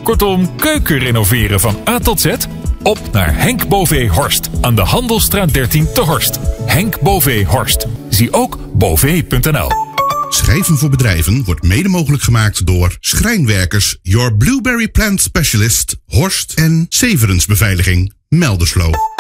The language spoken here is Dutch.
Kortom, keuken renoveren van A tot Z? Op naar Henk Bové Horst aan de Handelsstraat 13 te Horst. Henk Bové Horst. Zie ook bové.nl. Schrijven voor bedrijven wordt mede mogelijk gemaakt door Schrijnwerkers, Your Blueberry Plant Specialist, Horst en Severens Beveiliging, Melderslo.